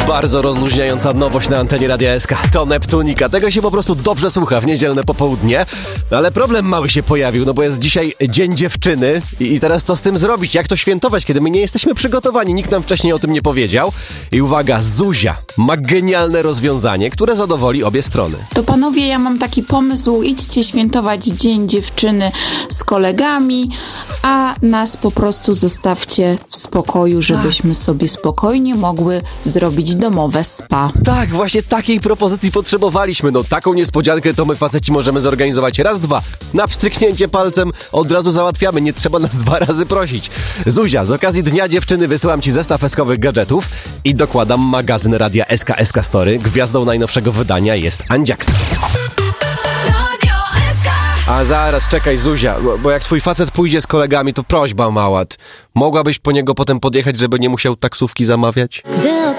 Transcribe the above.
Bardzo rozluźniająca nowość na antenie Radia SK. To Neptunika. Tego się po prostu dobrze słucha w niedzielne popołudnie. Ale problem mały się pojawił, no bo jest dzisiaj Dzień Dziewczyny i teraz co z tym zrobić? Jak to świętować, kiedy my nie jesteśmy przygotowani? Nikt nam wcześniej o tym nie powiedział. I uwaga, Zuzia ma genialne rozwiązanie, które zadowoli obie strony. To panowie, ja mam taki pomysł. Idźcie świętować Dzień Dziewczyny z kolegami, a nas po prostu zostawcie w spokoju, żebyśmy sobie spokojnie mogły zrobić domowe spa. Tak, właśnie takiej propozycji potrzebowaliśmy. No taką niespodziankę to my faceci możemy zorganizować raz, dwa. Na pstryknięcie palcem od razu załatwiamy. Nie trzeba nas 2 razy prosić. Zuzia, z okazji Dnia Dziewczyny wysyłam ci zestaw eskowych gadżetów i dokładam magazyn Radia SK Story. Gwiazdą najnowszego wydania jest Andziaks. A zaraz, czekaj Zuzia, bo jak twój facet pójdzie z kolegami, to prośba mała. Mogłabyś po niego potem podjechać, żeby nie musiał taksówki zamawiać?